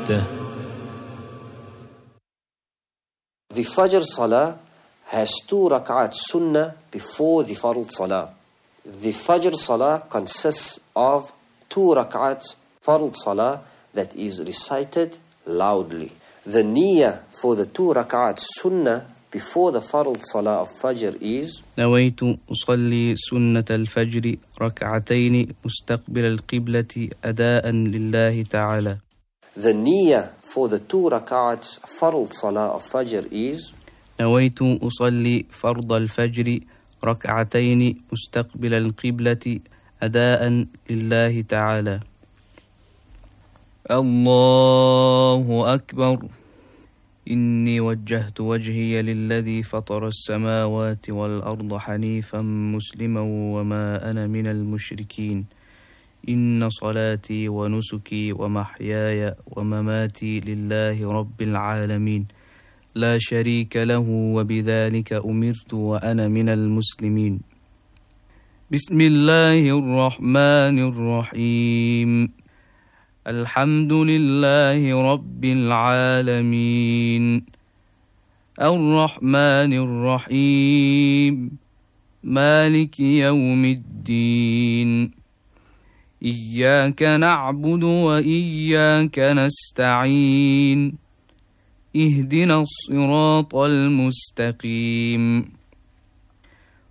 وجدته. The Fajr Salah has 2 rak'at sunnah before the Fard Salah. The Fajr Salah consists of 2 rak'at Fard Salah that is recited loudly. The niyyah for the 2 rak'at sunnah before the Fard Salah of Fajr is نويت أصلي سنة الفجر ركعتين مستقبل القبلة أداء لله تعالى. The niyyah for the 2 rak'at Fard Salah of Fajr is نويت أصلي فرض الفجر ركعتين مستقبل القبلة أداء لله تعالى. الله أكبر. إني وجهت وجهي للذي فطر السماوات والأرض حنيفا مسلما وما أنا من المشركين. إن صلاتي ونسكي ومحياي ومماتي لله رب العالمين لا شريك له وبذلك أمرت وأنا من المسلمين. بسم الله الرحمن الرحيم. الحمد لله رب العالمين الرحمن الرحيم مالك يوم الدين إياك نعبد وإياك نستعين اهدنا الصراط المستقيم